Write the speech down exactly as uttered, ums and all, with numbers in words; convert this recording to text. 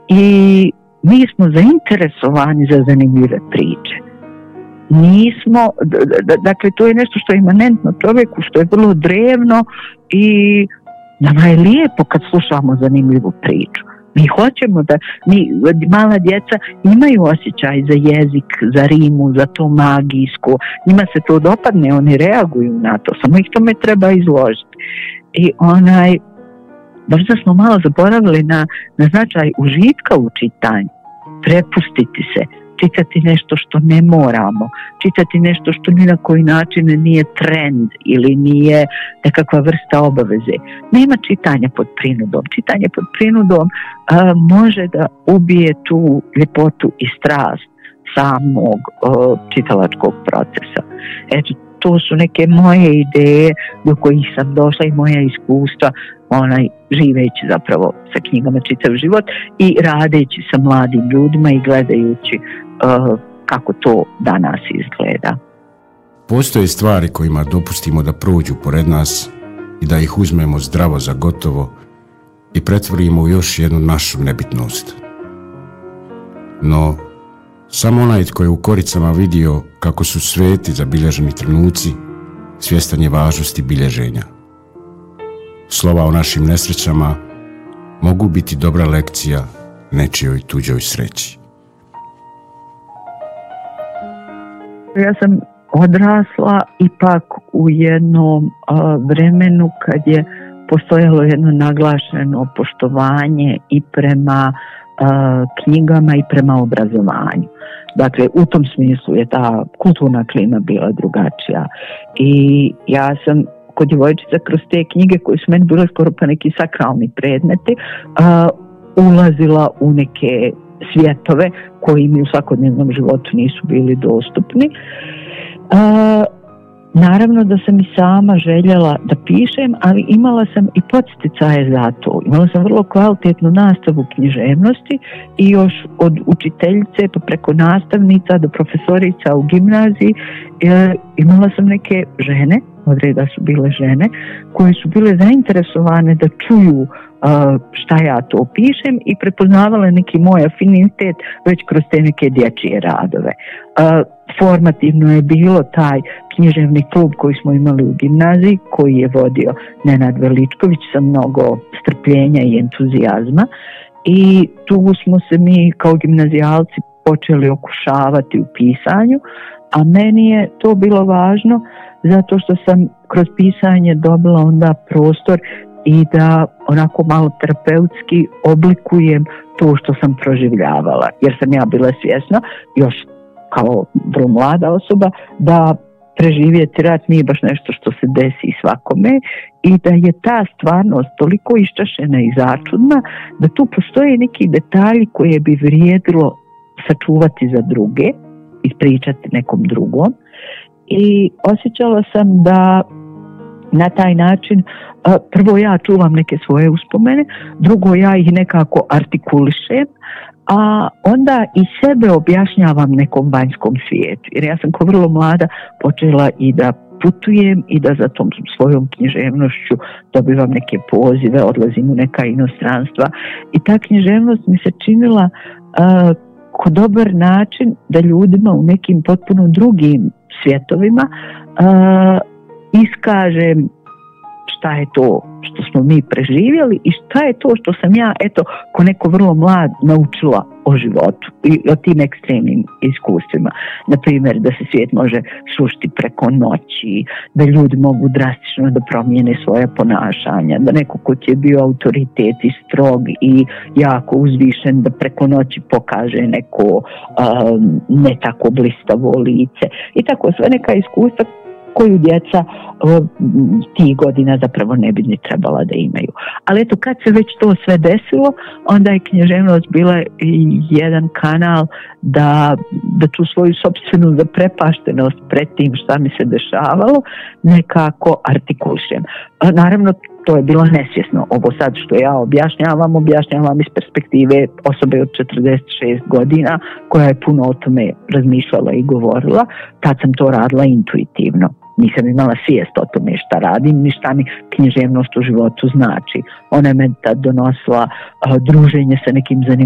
i mi smo zainteresovani za zanimljive priče. Nismo, d- d- dakle to je nešto što je imanentno čovjeku, što je vrlo drevno i nama je lijepo kad slušamo zanimljivu priču. Mi hoćemo da, mi, mala djeca imaju osjećaj za jezik, za rimu, za to magijsko. Njima se to dopadne, oni reaguju na to, samo ih tome treba izložiti. I onaj, možda smo malo zaboravili na, na značaj užitka u čitanju. Prepustiti se, čitati nešto što ne moramo, čitati nešto što ni na koji način nije trend ili nije nekakva vrsta obaveze. Nema čitanja pod prinudom. Čitanje pod prinudom a, može da ubije tu ljepotu i strast samog a, čitalačkog procesa. Eto, to su neke moje ideje do kojih sam došla i moja iskustva, onaj, živeći zapravo sa knjigama čitav život i radeći sa mladim ljudima i gledajući uh, kako to danas izgleda. Postoje stvari kojima dopustimo da prođu pored nas i da ih uzmemo zdravo za gotovo i pretvorimo u još jednu našu nebitnost. No, samo onaj tko je u koricama vidio kako su sveti zabilježeni trenuci, svjestan je važnosti bilježenja. Slova o našim nesrećama mogu biti dobra lekcija nečijoj tuđoj sreći. Ja sam odrasla ipak u jednom uh, vremenu kad je postojalo jedno naglašeno poštovanje i prema uh, knjigama i prema obrazovanju. Dakle, u tom smislu je ta kulturna klima bila drugačija. I ja sam kod djevojčica kroz te knjige koje su meni bile skoro pa neki sakralni predmeti, uh, ulazila u neke svjetove koji mi u svakodnevnom životu nisu bili dostupni. Uh, naravno da sam i sama željela da pišem, ali imala sam i podsticaje za to. Imala sam vrlo kvalitetnu nastavu književnosti i još od učiteljice pa preko nastavnica do profesorica u gimnaziji e, imala sam neke žene, od reda su bile žene, koje su bile zainteresovane da čuju uh, šta ja to pišem i prepoznavale neki moj afinitet već kroz te neke dječje radove. Uh, formativno je bilo taj književni klub koji smo imali u gimnaziji, koji je vodio Nenad Veličković sa mnogo strpljenja i entuzijazma, i tu smo se mi kao gimnazijalci počeli okušavati u pisanju, a meni je to bilo važno zato što sam kroz pisanje dobila onda prostor i da onako malo terapeutski oblikujem to što sam proživljavala. Jer sam ja bila svjesna, još kao vrlo mlada osoba, da preživjeti rat nije baš nešto što se desi svakome i da je ta stvarnost toliko iščašena i začudna da tu postoje neki detalji koje bi vrijedilo sačuvati za druge, ispričati nekom drugom. I osjećala sam da na taj način prvo ja čuvam neke svoje uspomene, drugo ja ih nekako artikulišem, a onda i sebe objašnjavam nekom vanjskom svijetu. Jer ja sam kao vrlo mlada počela i da putujem i da za tom svojom književnošću dobivam neke pozive, odlazim u neka inostranstva. I ta književnost mi se činila uh, ko dobar način da ljudima u nekim potpuno drugim svjetovima uh, iskažem šta je to što smo mi preživjeli i šta je to što sam ja, eto, ko neko vrlo mlad naučila o životu i o tim ekstremnim iskustvima. Naprimjer, da se svijet može srušiti preko noći, da ljudi mogu drastično da promijene svoje ponašanja, da neko ko ti je bio autoritet i strog i jako uzvišen, da preko noći pokaže neko um, ne tako blistavo lice. I tako sve neka iskustva koju djeca tih godina zapravo ne bi ni trebala da imaju. Ali eto, kad se već to sve desilo, onda je književnost bila jedan kanal da, da tu svoju sopstvenu zaprepaštenost pred tim šta mi se dešavalo nekako artikulišem. Naravno, to je bilo nesvjesno. Ovo sad što ja objašnjavam, objašnjavam iz perspektive osobe od četrdeset šest godina koja je puno o tome razmišljala i govorila. Tad sam to radila intuitivno. Nisam imala svijest o tome šta radim, ni šta mi književnost u životu znači. Ona je meni tad donosila uh, druženje sa nekim zanimljivim